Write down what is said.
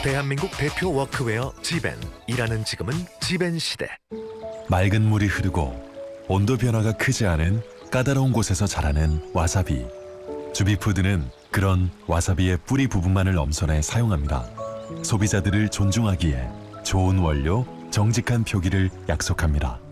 대한민국 대표 워크웨어 지벤. 일하는 지금은 지벤 시대. 맑은 물이 흐르고 온도 변화가 크지 않은 까다로운 곳에서 자라는 와사비. 주비푸드는 그런 와사비의 뿌리 부분만을 엄선해 사용합니다. 소비자들을 존중하기에 좋은 원료, 정직한 표기를 약속합니다.